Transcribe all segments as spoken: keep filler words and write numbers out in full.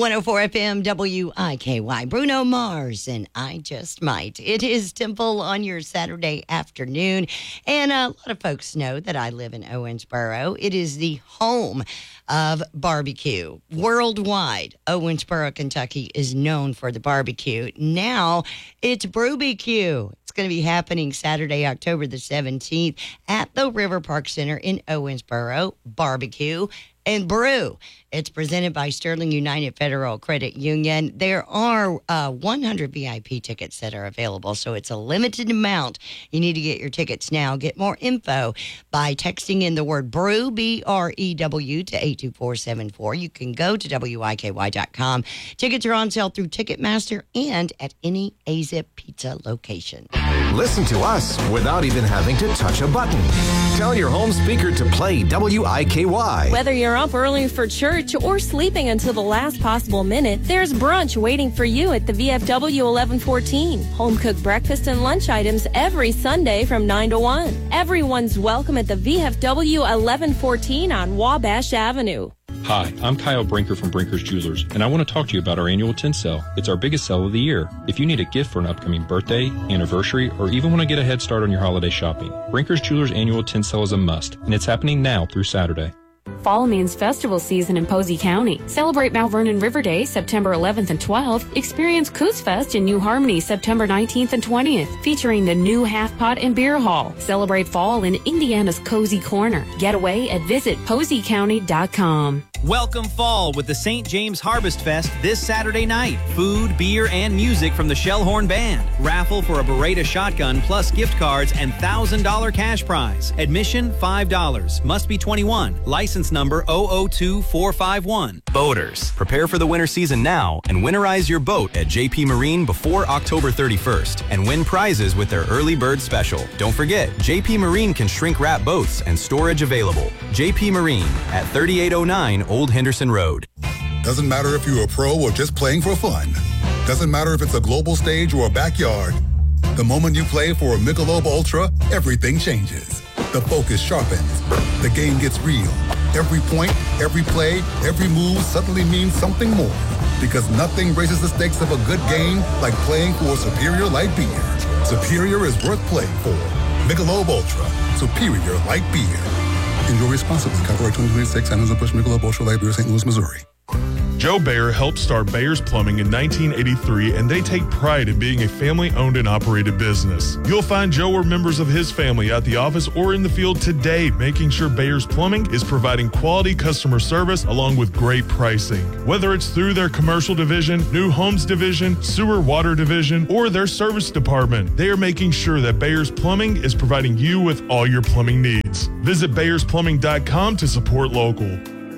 one oh four F M W I K Y. Bruno Mars and I Just Might. It is Temple on your Saturday afternoon. And a lot of folks know that I live in Owensboro. It is the home of barbecue. Worldwide, Owensboro, Kentucky is known for the barbecue. Now it's Brewbecue. It's going to be happening Saturday, October the seventeenth at the River Park Center in Owensboro. Barbecue and brew. It's presented by Sterling United Federal Credit Union. There are uh, one hundred V I P tickets that are available, so it's a limited amount. You need to get your tickets now. Get more info by texting in the word brew, B R E W, to eight two four seven four. You can go to W I K Y dot com. Tickets are on sale through Ticketmaster and at any A Z I P Pizza location. Listen to us without even having to touch a button. Tell your home speaker to play W I K Y. Whether you're up early for church or sleeping until the last possible minute, there's brunch waiting for you at the V F W eleven fourteen. Home-cooked breakfast and lunch items every Sunday from nine to one. Everyone's welcome at the V F W eleven fourteen on Wabash Avenue. Hi, I'm Kyle Brinker from Brinker's Jewelers, and I want to talk to you about our annual tent sale. It's our biggest sale of the year. If you need a gift for an upcoming birthday, anniversary, or even want to get a head start on your holiday shopping, Brinker's Jewelers annual tent sale is a must, and it's happening now through Saturday. Fall means festival season in Posey County. Celebrate Mount Vernon River Day September eleventh and twelfth. Experience Coos Fest in New Harmony September nineteenth and twentieth, featuring the new Half Pot and Beer Hall. Celebrate fall in Indiana's Cozy Corner. Get away at visit posey county dot com. Welcome fall with the Saint James Harvest Fest this Saturday night. Food, beer, and music from the Shellhorn Band. Raffle for a Beretta shotgun plus gift cards and one thousand dollars cash prize. Admission five dollars. Must be twenty-one. License number zero zero two four five one. Boaters, prepare for the winter season now and winterize your boat at J P Marine before October thirty-first and win prizes with their early bird special. Don't forget, J P Marine can shrink wrap boats and storage available. J P Marine at thirty-eight oh nine Old Henderson Road. Doesn't matter if you're a pro or just playing for fun. Doesn't matter if it's a global stage or a backyard. The moment you play for a Michelob Ultra, everything changes. The focus sharpens. The game gets real. Every point, every play, every move suddenly means something more. Because nothing raises the stakes of a good game like playing for a superior light beer. Superior is worth playing for. Michelob Ultra. Superior light beer. Enjoy responsibly. Copyright twenty twenty-six, Anheuser-Busch Michelob Ultra Light Beer, Saint Louis, Missouri. Joe Bayer helped start Bayer's Plumbing in nineteen eighty-three, and they take pride in being a family-owned and operated business. You'll find Joe or members of his family at the office or in the field today, making sure Bayer's Plumbing is providing quality customer service along with great pricing. Whether it's through their commercial division, new homes division, sewer water division, or their service department, they are making sure that Bayer's Plumbing is providing you with all your plumbing needs. Visit bayers plumbing dot com to support local.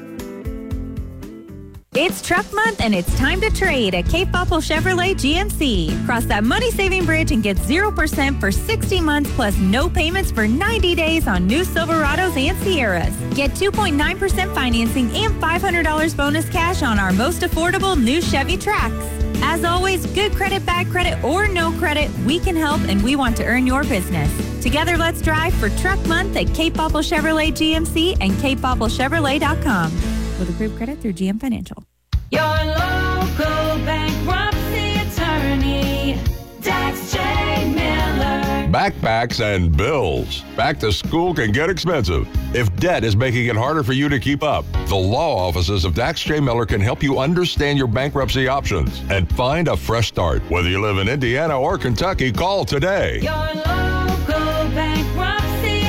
It's truck month and it's time to trade at Cape Popple Chevrolet G M C. Cross that money-saving bridge and get zero percent for sixty months plus no payments for ninety days on new Silverados and Sierras. Get two point nine percent financing and five hundred dollars bonus cash on our most affordable new Chevy Trax. As always, good credit, bad credit, or no credit, we can help and we want to earn your business. Together, let's drive for truck month at Cape Popple Chevrolet G M C and cape popple chevrolet dot com. With approved credit through G M Financial. Your local bankruptcy attorney, Dax J. Miller. Backpacks and bills. Back to school can get expensive. If debt is making it harder for you to keep up, the law offices of Dax J. Miller can help you understand your bankruptcy options and find a fresh start. Whether you live in Indiana or Kentucky, call today. Your local bankruptcy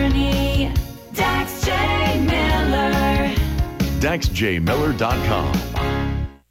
attorney, Dax J. Miller. Dax J Miller dot com.